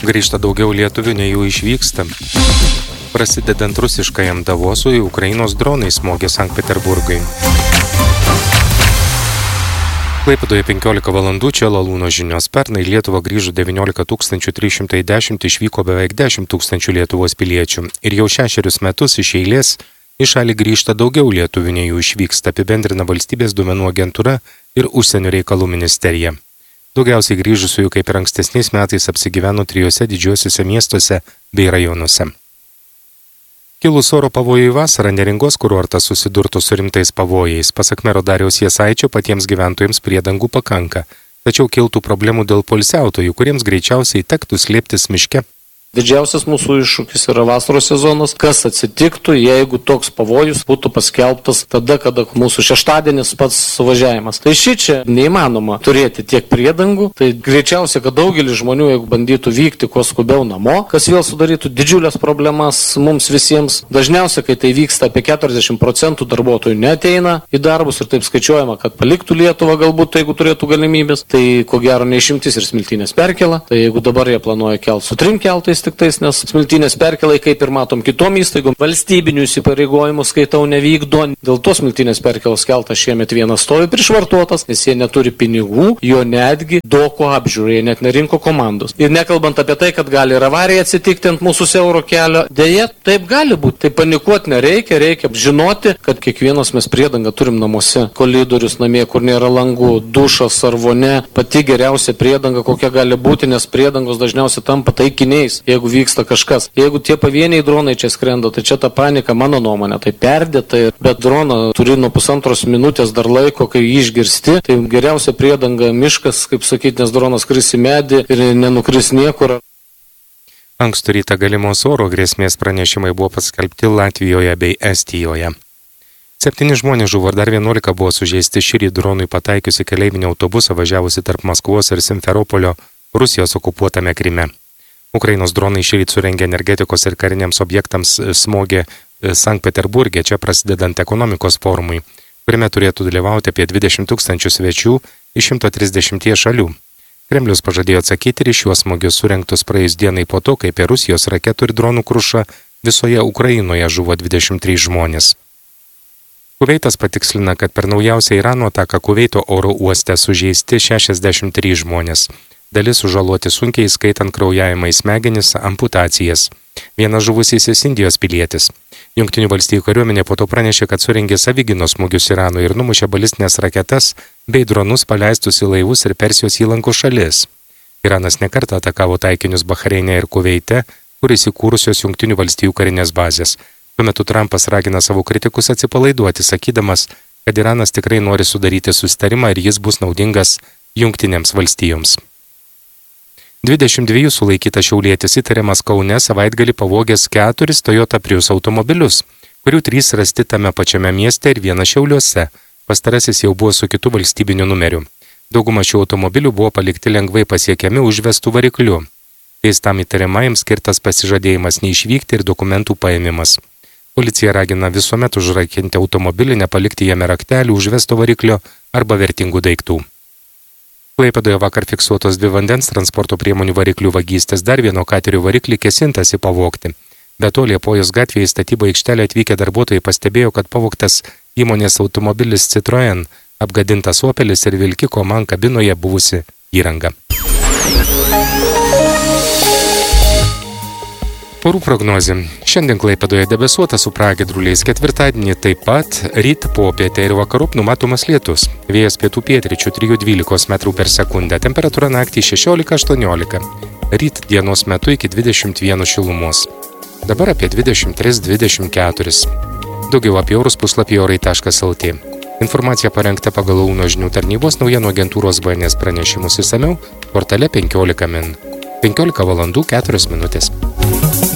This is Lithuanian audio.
Grįžta daugiau lietuvių, nei jų išvyksta. Prasidedant rusiškajam Davosui, Ukrainos dronai smogė Sankt Peterburgui. Klaipėdoje 15 valandų, čia Lalūno žinios. Pernai į Lietuvą grįžo 19 310, išvyko beveik 10 000 Lietuvos piliečių. Ir jau 6 metus iš eilės į šalį grįžta daugiau lietuvių, nei jų išvyksta, apibendrina Valstybės duomenų agentūra ir Užsienio reikalų ministerija. Daugiausiai grįžusiųjų, kaip ir ankstesniais metais, apsigyveno 3 didžiuosiuose miestuose bei rajonuose. Kilus oro pavojui vasarą, Neringos kurortas susidurtų su rimtais pavojais. Pasak mero Dariaus Jasaičio, patiems gyventojams priedangų pakanka. Tačiau kiltų problemų dėl poilsiautojų, kuriems greičiausiai tektų slėptis miške. Didžiausias mūsų iššūkis yra vasaros sezonas. Kas atsitiktų, jeigu toks pavojus būtų paskelbtas tada, kada mūsų šeštadienis pats suvažiavimas. Tai šičia neįmanoma turėti tiek priedangų. Tai greičiausiai, kad daugelis žmonių, jeigu bandytų vykti kuo skubiau namo, kas vėl sudarytų didžiulės problemas mums visiems. Dažniausiai, kai tai vyksta, apie 40% darbuotojų neateina į darbus ir taip skaičiuojama, kad paliktų Lietuvą galbūt, jeigu turėtų galimybės. Tai ko gero neišimtis ir Smiltynės perkėla. Tai jeigu dabar jie planuoja kelti su 3 keltais, tiktais, nes Smiltynės perkėlai, kaip ir matom kitom įstaigom, valstybinių įsipareigojimų skaitau nevykdo. Dėl to Smiltynės perkėlos keltas šiemet vienas stovi prišvartuotas, nes jie neturi pinigų, jo netgi doko apžiūrė, net nerinko komandos. Ir nekalbant apie tai, kad gali ir avarija atsitikti ant mūsų siauro kelio, dėja, taip gali būti. Tai panikuoti nereikia, reikia žinoti, kad kiekvienas mes priedangą turim namuose. Kolidorius namie, kur nėra langų, dušas ar vonia, pati geriausia priedanga, kokia gali būti, nes priedangos dažniausiai tampa taikiniais, jeigu vyksta kažkas. Jeigu tie pavieniai dronai čia skrenda, tai čia ta panika, mano nuomonė, tai perdėta, bet droną turi nuo 1,5 minutės dar laiko, kai jį išgirsti, tai geriausia priedanga miškas, kaip sakyti, nes dronas kris į medį ir nenukris niekur. Ankstų rytą galimos oro grėsmės pranešimai buvo paskelbti Latvijoje bei Estijoje. 7 žmonės žuvo ir dar 11 buvo sužeisti šįryt dronui pataikiusi keleivinį autobusą važiavusi tarp Maskvos ir Simferopolio Rusijos okupuotame Kryme. Ukrainos dronai šįryt surengė energetikos ir kariniams objektams smogė Sankt Peterburge, čia prasidedant ekonomikos forumui, kuriame turėtų dalyvauti apie 20 000 svečių iš 130 šalių. Kremlius pažadėjo atsakyti ir šiuos smogius surengtus praėjus dienai po to, kai per Rusijos raketų ir dronų krušą visoje Ukrainoje žuvo 23 žmonės. Kuveitas patikslina, kad per naujausią Irano ataką Kuveito oro uoste sužeisti 63 žmonės. Dalis sužaloti sunkiai, skaitant kraujavimą į smegenis, amputacijas. Vienas žuvusysis Indijos pilietis. Jungtinių valstijų kariuomenė po to pranešė, kad surengė savigynos smūgius Iranui ir numušė balistinės raketas bei dronus paleistus į laivus ir Persijos įlankos šalis. Iranas nekartą atakavo taikinius Bahreinė ir Kuveite, kur įsikūrusios Jungtinių valstijų karinės bazės. Tuo metu Trumpas ragina savo kritikus atsipalaiduoti, sakydamas, kad Iranas tikrai nori sudaryti susitarimą ir jis bus naudingas Jungtinėms valstijoms. 22 sulaikytas šiaulietis įtariamas Kaune savaitgalį pavogęs 4 Toyota Prius automobilius, kurių 3 rasti tame pačiame mieste ir 1 Šiauliuose. Pastarasis jau buvo su kitu valstybiniu numeriu. Dauguma šių automobilių buvo palikti lengvai pasiekiami užvestų varikliu. Teistam įtariamajam skirtas pasižadėjimas neišvykti ir dokumentų paėmimas. Policija ragina visuomet užrakinti automobilį, nepalikti jame raktelių, užvesto variklio arba vertingų daiktų. Klaipėdoje vakar fiksuotos 2 vandens transporto priemonių variklių vagystės, dar vieno katerio variklį kėsintasi pavogti. Be to, Liepojos gatvėje į statybą aikštelę atvykę darbuotojai pastebėjo, kad pavogtas įmonės automobilis Citroen, apgadintas Opelis ir vilkiko man kabinoje buvusi įranga. Orų prognozė. Šiandien Klaipėdoje debesuota su pragiedruliais, ketvirtadienį taip pat ryt popietę ir vakarop numatomas lietus. Vėjas pietų pietryčių 3–12 metrų per sekundę, temperatūra naktį 16–18, ryt dienos metu iki 21 šilumos. Dabar apie 23–24. Daugiau apie orus puslapyje orai.lt. Informacija parengta pagal Lalūno žinių tarnybos naujienų agentūros BNS pranešimus išsamiau portale 15 min. 15 valandų 4 minutės.